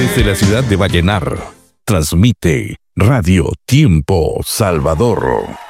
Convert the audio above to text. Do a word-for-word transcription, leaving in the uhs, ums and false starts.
Desde la ciudad de Vallenar, transmite Radio Tiempo Salvador.